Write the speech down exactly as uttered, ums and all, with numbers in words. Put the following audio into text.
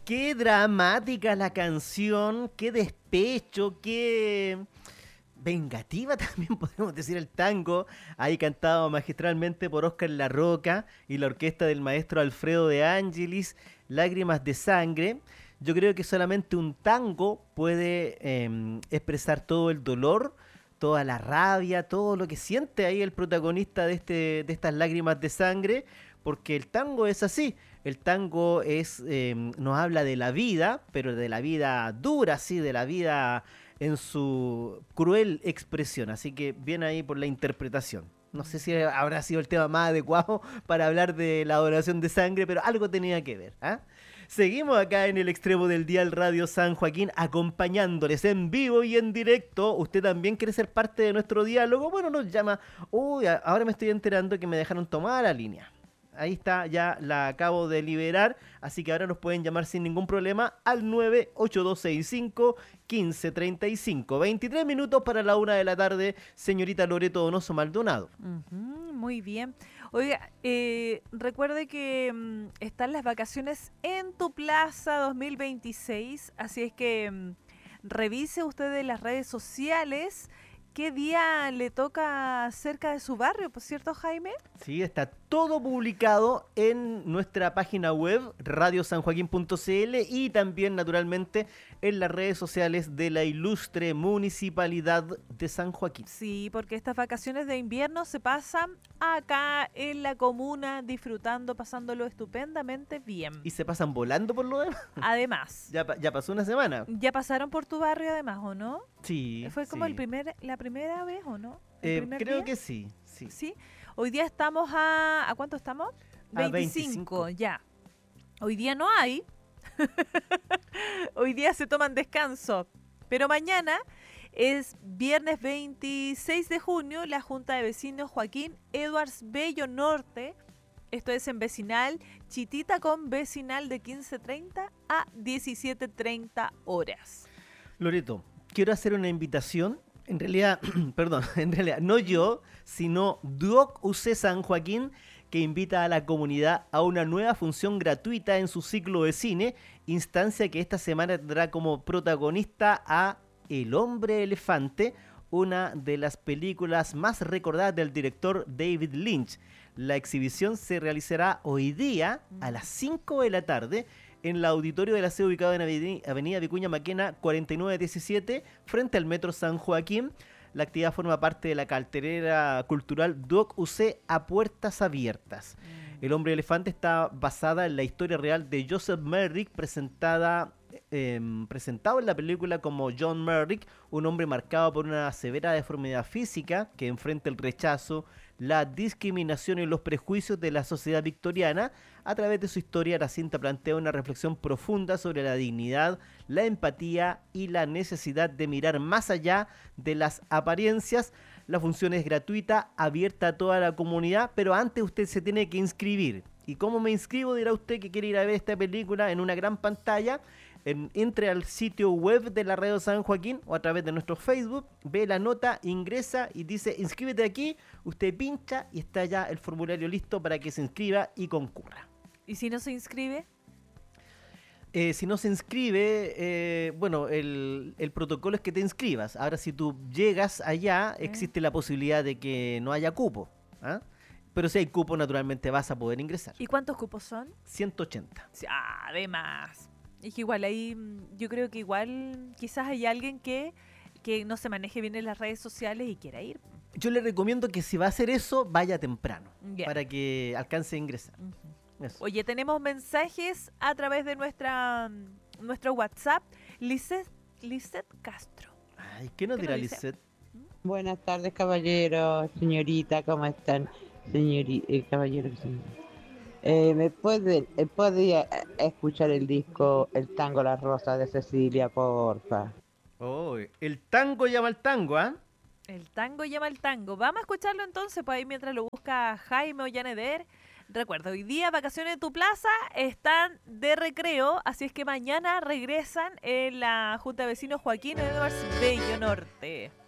Qué dramática la canción, qué despecho, qué vengativa también podemos decir el tango, ahí cantado magistralmente por Óscar La Roca y la orquesta del maestro Alfredo de Ángelis, Lágrimas de Sangre. Yo creo que solamente un tango puede eh, expresar todo el dolor, toda la rabia, todo lo que siente ahí el protagonista de, este, de estas lágrimas de sangre, porque el tango es así. El tango es, eh, nos habla de la vida, pero de la vida dura, sí, de la vida en su cruel expresión. Así que bien ahí por la interpretación. No sé si habrá sido el tema más adecuado para hablar de la adoración de sangre, pero algo tenía que ver, ¿eh? Seguimos acá en el extremo del dial Radio San Joaquín, acompañándoles en vivo y en directo. ¿Usted también quiere ser parte de nuestro diálogo? Bueno, nos llama. Uy, ahora me estoy enterando que me dejaron tomar la línea. Ahí está, ya la acabo de liberar, así que ahora nos pueden llamar sin ningún problema al nueve ocho dos seis cinco, uno cinco tres cinco. veintitrés minutos para la una de la tarde, señorita Loreto Donoso Maldonado. Uh-huh, muy bien. Oiga, eh, recuerde que um, están las vacaciones en tu plaza dos mil veintiséis, así es que um, revise usted en las redes sociales qué día le toca cerca de su barrio, ¿por cierto, Jaime? Sí, está todo publicado en nuestra página web radio san joaquín punto c l y también naturalmente en las redes sociales de la ilustre Municipalidad de San Joaquín. Sí, porque estas vacaciones de invierno se pasan acá en la comuna disfrutando, pasándolo estupendamente bien. ¿Y se pasan volando por lo demás? Además. Ya, ya pasó una semana. ¿Ya pasaron por tu barrio además o no? Sí. Fue como sí. el primer, la primera vez o no? Eh, creo día? que sí, sí. Sí. Hoy día estamos a... ¿A cuánto estamos? A veinticinco, veinticinco. ya. Hoy día no hay. Hoy día se toman descanso. Pero mañana es viernes veintiséis de junio, la Junta de Vecinos Joaquín Edwards Bello Norte. Esto es en vecinal, chitita con vecinal de quince treinta a diecisiete treinta horas. Loreto, quiero hacer una invitación. En realidad, perdón, en realidad no yo, sino Duoc U C San Joaquín, que invita a la comunidad a una nueva función gratuita en su ciclo de cine, instancia que esta semana tendrá como protagonista a El Hombre Elefante, una de las películas más recordadas del director David Lynch. La exhibición se realizará hoy día a las cinco de la tarde en el auditorio de la sede ubicado en Avenida Vicuña Maquena cuarenta y nueve diecisiete, frente al Metro San Joaquín. La actividad forma parte de la cartelera cultural Duoc U C a puertas abiertas. El Hombre Elefante está basada en la historia real de Joseph Merrick, presentada, eh, presentado en la película como John Merrick, un hombre marcado por una severa deformidad física que enfrenta el rechazo, la discriminación y los prejuicios de la sociedad victoriana. A través de su historia, la cinta plantea una reflexión profunda sobre la dignidad, la empatía y la necesidad de mirar más allá de las apariencias. La función es gratuita, abierta a toda la comunidad, pero antes usted se tiene que inscribir. ¿Y cómo me inscribo? Dirá usted que quiere ir a ver esta película en una gran pantalla. En, entre al sitio web de la Radio San Joaquín o a través de nuestro Facebook, ve la nota, ingresa y dice inscríbete aquí, usted pincha y está ya el formulario listo para que se inscriba y concurra. ¿Y si no se inscribe? Eh, si no se inscribe, eh, bueno, el, el protocolo es que te inscribas. Ahora, si tú llegas allá, existe la posibilidad de que no haya cupo, ¿ah? Pero si hay cupo, naturalmente vas a poder ingresar. ¿Y cuántos cupos son? ciento ochenta. Ah, además. Es que igual ahí, yo creo que igual quizás hay alguien que, que no se maneje bien en las redes sociales y quiera ir. Yo le recomiendo que si va a hacer eso, vaya temprano, yeah. para que alcance a ingresar. Uh-huh. Oye, tenemos mensajes a través de nuestra nuestro WhatsApp. Lisette, Lisette Castro. Ay, ¿qué nos dirá Lisette? Buenas tardes, caballeros, señorita, ¿cómo están? Señorita, eh, caballero, señorita. Eh, ¿Me puede, eh, podría escuchar el disco El Tango La Rosa de Cecilia, porfa? Oh, el tango llama al tango, ¿ah? ¿eh? El tango llama al tango. Vamos a escucharlo entonces, pues ahí mientras lo busca Jaime Ollaneder. Recuerda, hoy día vacaciones en tu plaza están de recreo, así es que mañana regresan en la Junta de Vecinos Joaquín Edwards Bello Norte.